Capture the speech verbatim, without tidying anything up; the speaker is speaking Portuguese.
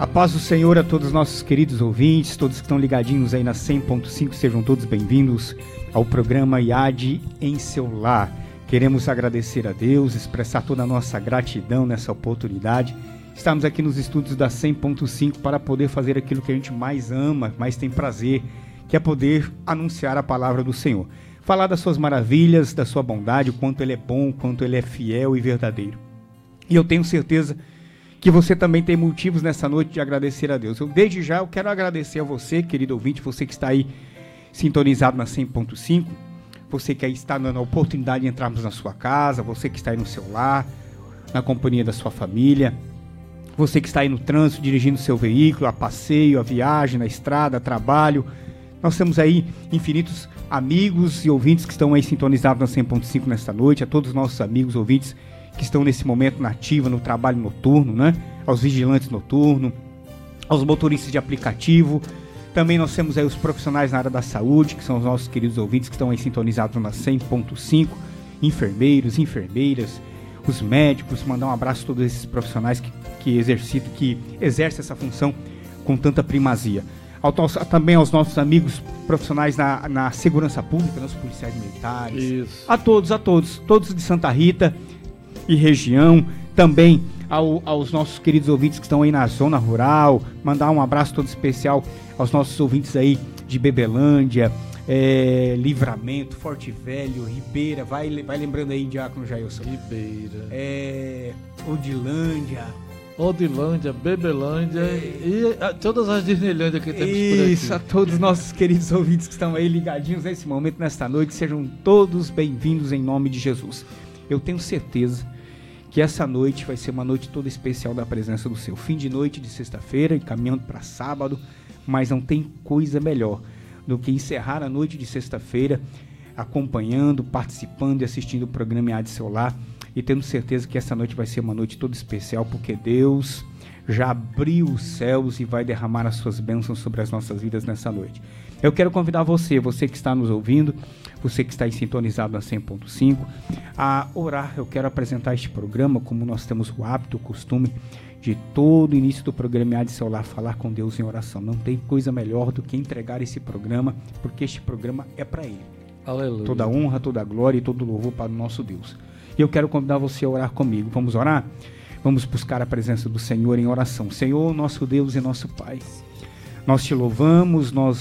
A paz do Senhor a todos os nossos queridos ouvintes, todos que estão ligadinhos aí na cem ponto cinco, sejam todos bem-vindos ao programa I A D em seu lar. Queremos agradecer a Deus, expressar toda a nossa gratidão nessa oportunidade. Estamos aqui nos estúdios da cem ponto cinco para poder fazer aquilo que a gente mais ama, mais tem prazer, que é poder anunciar a palavra do Senhor. Falar das suas maravilhas, da sua bondade, o quanto Ele é bom, o quanto Ele é fiel e verdadeiro. E eu tenho certeza que você também tem motivos nessa noite de agradecer a Deus. Eu, desde já eu quero agradecer a você, querido ouvinte, você que está aí sintonizado na cem ponto cinco, você que aí está na oportunidade de entrarmos na sua casa, você que está aí no seu lar, na companhia da sua família, você que está aí no trânsito, dirigindo seu veículo, a passeio, a viagem, na estrada, a trabalho. Nós temos aí infinitos amigos e ouvintes que estão aí sintonizados na cem ponto cinco nesta noite, a todos os nossos amigos ouvintes que estão nesse momento na ativa, no trabalho noturno, né? Aos vigilantes noturnos, aos motoristas de aplicativo. Também nós temos aí os profissionais na área da saúde, que são os nossos queridos ouvintes que estão aí sintonizados na cem ponto cinco, enfermeiros, enfermeiras, os médicos. Mandar um abraço a todos esses profissionais que, que exercitam, que exercem essa função com tanta primazia. Ao, também aos nossos amigos profissionais na, na segurança pública, né, os policiais militares. Isso. A todos, a todos, todos de Santa Rita e região, também ao, aos nossos queridos ouvintes que estão aí na zona rural, mandar um abraço todo especial aos nossos ouvintes aí de Bebelândia, é, Livramento, Forte Velho, Ribeira, vai, vai lembrando aí, Diácono Jailson. Ribeira. É, Odilândia. Odilândia, Bebelândia é. e a, todas as Disneylândia que temos por aqui. Isso, a todos os nossos queridos ouvintes que estão aí ligadinhos nesse momento, nesta noite, sejam todos bem-vindos em nome de Jesus. Eu tenho certeza que essa noite vai ser uma noite toda especial da presença do Senhor. Fim de noite de sexta-feira, caminhando para sábado, mas não tem coisa melhor do que encerrar a noite de sexta-feira acompanhando, participando e assistindo o programa I A D Seu Lar, e tendo certeza que essa noite vai ser uma noite toda especial, porque Deus já abriu os céus e vai derramar as suas bênçãos sobre as nossas vidas nessa noite. Eu quero convidar você, você que está nos ouvindo, você que está aí sintonizado na cem ponto cinco, a orar. Eu quero apresentar este programa, como nós temos o hábito, o costume de todo início do programa I A D Seu Lar falar com Deus em oração. Não tem coisa melhor do que entregar esse programa, porque este programa é para Ele. Aleluia. Toda honra, toda glória e todo louvor para o nosso Deus. E eu quero convidar você a orar comigo. Vamos orar? Vamos buscar a presença do Senhor em oração. Senhor, nosso Deus e nosso Pai, nós te louvamos, nós